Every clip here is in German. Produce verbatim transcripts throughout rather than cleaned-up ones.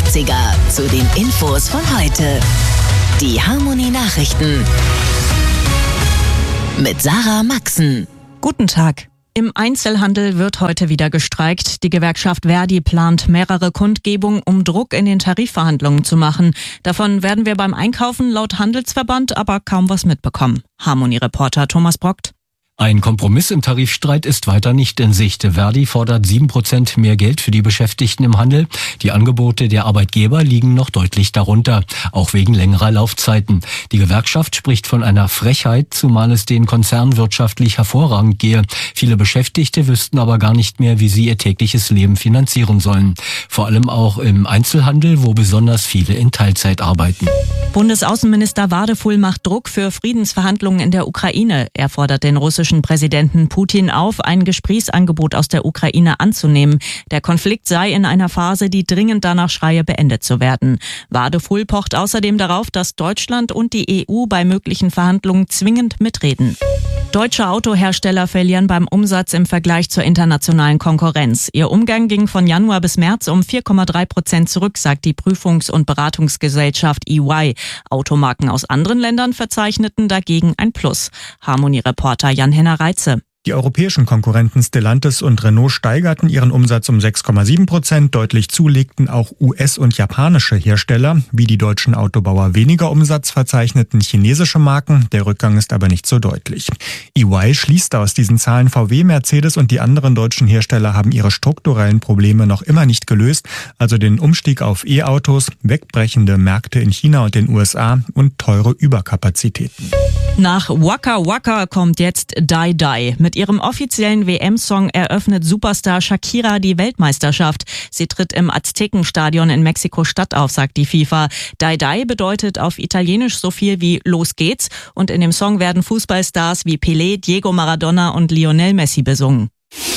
achtziger zu den Infos von heute. Die Harmonie Nachrichten mit Sarah Maxen. Guten Tag. Im Einzelhandel wird heute wieder gestreikt. Die Gewerkschaft Verdi plant mehrere Kundgebungen, um Druck in den Tarifverhandlungen zu machen. Davon werden wir beim Einkaufen laut Handelsverband aber kaum was mitbekommen. Harmonie-Reporter Thomas Brockt. Ein Kompromiss im Tarifstreit ist weiter nicht in Sicht. Verdi fordert sieben Prozent mehr Geld für die Beschäftigten im Handel. Die Angebote der Arbeitgeber liegen noch deutlich darunter, auch wegen längerer Laufzeiten. Die Gewerkschaft spricht von einer Frechheit, zumal es den Konzernen wirtschaftlich hervorragend gehe. Viele Beschäftigte wüssten aber gar nicht mehr, wie sie ihr tägliches Leben finanzieren sollen. Vor allem auch im Einzelhandel, wo besonders viele in Teilzeit arbeiten. Bundesaußenminister Wadefuhl macht Druck für Friedensverhandlungen in der Ukraine. Er fordert den russischen Präsidenten Putin auf, ein Gesprächsangebot aus der Ukraine anzunehmen. Der Konflikt sei in einer Phase, die dringend danach schreie, beendet zu werden. Wadefuhl pocht außerdem darauf, dass Deutschland und die E U bei möglichen Verhandlungen zwingend mitreden. Deutsche Autohersteller verlieren beim Umsatz im Vergleich zur internationalen Konkurrenz. Ihr Umgang ging von Januar bis März um vier Komma drei Prozent zurück, sagt die Prüfungs- und Beratungsgesellschaft E Y. Automarken aus anderen Ländern verzeichneten dagegen ein Plus. Harmonie-Reporter Jan-Henner Reitze. Die europäischen Konkurrenten Stellantis und Renault steigerten ihren Umsatz um sechs Komma sieben Prozent. Deutlich zulegten auch U S- und japanische Hersteller. Wie die deutschen Autobauer weniger Umsatz verzeichneten chinesische Marken. Der Rückgang ist aber nicht so deutlich. E Y schließt aus diesen Zahlen, V W, Mercedes und die anderen deutschen Hersteller haben ihre strukturellen Probleme noch immer nicht gelöst. Also den Umstieg auf E-Autos, wegbrechende Märkte in China und den U S A und teure Überkapazitäten. Nach Waka Waka kommt jetzt Die Die. Mit ihrem offiziellen W M-Song eröffnet Superstar Shakira die Weltmeisterschaft. Sie tritt im Aztekenstadion in Mexiko-Stadt auf, sagt die FIFA. Die Die bedeutet auf Italienisch so viel wie Los geht's. Und in dem Song werden Fußballstars wie Pelé, Diego Maradona und Lionel Messi besungen.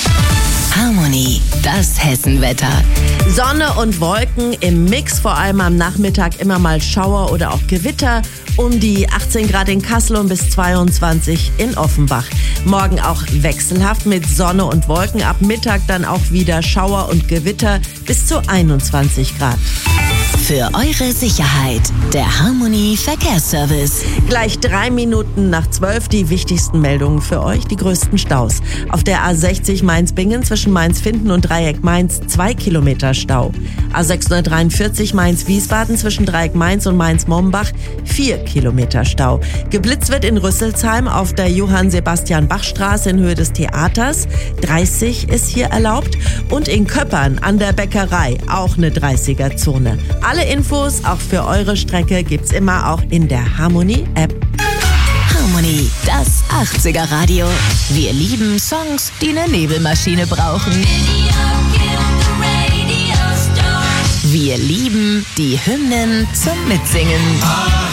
Harmonie, das Hessenwetter. Sonne und Wolken im Mix, vor allem am Nachmittag immer mal Schauer oder auch Gewitter. Um die achtzehn Grad in Kassel und bis zweiundzwanzig in Offenbach. Morgen auch wechselhaft mit Sonne und Wolken. Ab Mittag dann auch wieder Schauer und Gewitter bis zu einundzwanzig Grad. Für eure Sicherheit, der Harmonie Verkehrsservice. Gleich drei Minuten nach zwölf die wichtigsten Meldungen für euch, die größten Staus. Auf der A sechzig Mainz-Bingen zwischen Mainz-Finden und Dreieck Mainz zwei Kilometer Stau. A sechshundertdreiundvierzig Mainz-Wiesbaden zwischen Dreieck Mainz und Mainz-Mombach vier Kilometer Stau. Geblitzt wird in Rüsselsheim auf der Johann-Sebastian-Bach-Straße in Höhe des Theaters. dreißig ist hier erlaubt. Und in Köppern an der Bäckerei auch eine dreißiger-Zone. Alle Infos auch für eure Strecke gibt's immer auch in der Harmonie-App. Harmonie, das achtziger Radio. Wir lieben Songs, die eine Nebelmaschine brauchen. Wir lieben die Hymnen zum Mitsingen.